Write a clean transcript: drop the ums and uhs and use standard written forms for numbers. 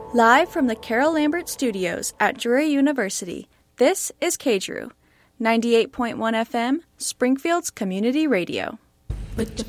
Live from the Carol Lambert Studios at Drury University, this is KDRU, 98.1 FM, Springfield's Community Radio. Put your